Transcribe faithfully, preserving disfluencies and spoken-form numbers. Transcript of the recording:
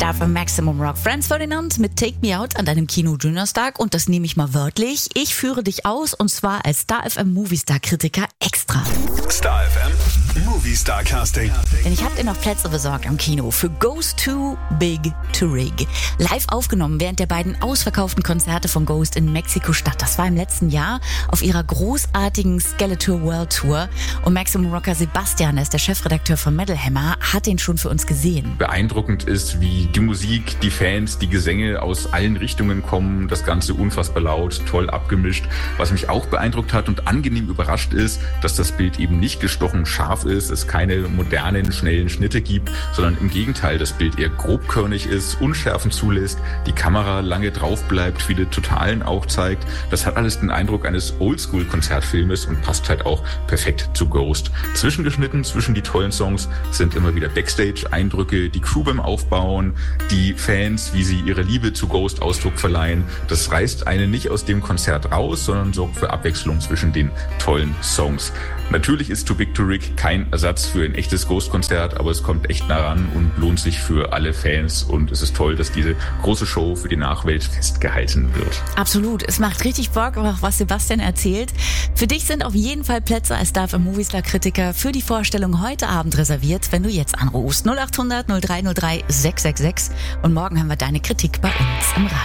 Da von Maximum Rock. Franz Ferdinand mit Take Me Out an deinem Kino-Donnerstag. Und das nehme ich mal wörtlich. Ich führe dich aus und zwar als Star F M Movie-Star-Kritiker extra. Star F M Movie Star Casting. Denn ich habe dir noch Plätze besorgt am Kino für Ghost Too Big to Rig. Live aufgenommen während der beiden ausverkauften Konzerte von Ghost in Mexiko-Stadt. Das war im letzten Jahr auf ihrer großartigen Skeletor World Tour. Und Maximum Rocker Sebastian, der ist der Chefredakteur von Metal Hammer, hat den schon für uns gesehen. Beeindruckend ist, wie die Musik, die Fans, die Gesänge aus allen Richtungen kommen. Das Ganze unfassbar laut, toll abgemischt. Was mich auch beeindruckt hat und angenehm überrascht ist, dass das Bild eben nicht gestochen scharf ist, es keine modernen, schnellen Schnitte gibt, sondern im Gegenteil, das Bild eher grobkörnig ist, Unschärfen zulässt, die Kamera lange drauf bleibt, viele Totalen auch zeigt. Das hat alles den Eindruck eines Oldschool-Konzertfilmes und passt halt auch perfekt zu Ghost. Zwischengeschnitten zwischen die tollen Songs sind immer wieder Backstage-Eindrücke, die Crew beim Aufbauen, die Fans, wie sie ihre Liebe zu Ghost Ausdruck verleihen. Das reißt einen nicht aus dem Konzert raus, sondern sorgt für Abwechslung zwischen den tollen Songs. Natürlich ist Too Big to Rig kein Ersatz für ein echtes Ghost-Konzert, aber es kommt echt nah ran und lohnt sich für alle Fans. Und es ist toll, dass diese große Show für die Nachwelt festgehalten wird. Absolut. Es macht richtig Bock, was Sebastian erzählt. Für dich sind auf jeden Fall Plätze als Star F M Moviestar-Kritiker für die Vorstellung heute Abend reserviert, wenn du jetzt anrufst. null acht hundert null drei null drei sechs sechs sechs. Und morgen haben wir deine Kritik bei uns im Radio.